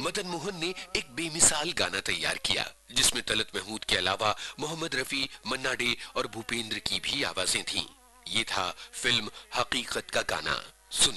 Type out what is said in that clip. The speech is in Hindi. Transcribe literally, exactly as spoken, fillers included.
मदन मोहन ने एक बेमिसाल गाना तैयार किया जिसमें तलत महमूद के अलावा मोहम्मद रफी, मन्ना डे और भूपेंद्र की भी आवाजें थीं। ये था फिल्म हकीकत का गाना। सुनिए।